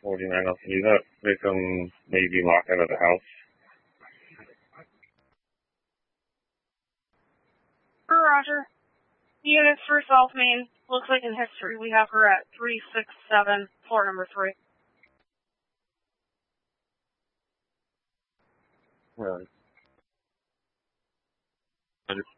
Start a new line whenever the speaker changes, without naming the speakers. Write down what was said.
49 Alpha. That victim may be locked out of the house.
Roger. Units for South Main. Looks like in history we have her at 367, floor number 3.
Right.